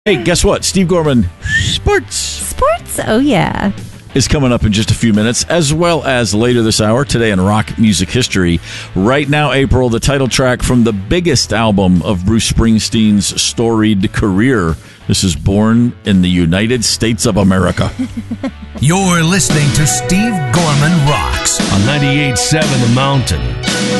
Hey, guess what? Steve Gorman, Sports, oh yeah. is coming up in just a few minutes, as well as later this hour, today in rock music history. Right now, April, the title track from the biggest album of Bruce Springsteen's storied career. This is Born in the United States of America. You're listening to Steve Gorman Rocks on 98.7 The Mountain.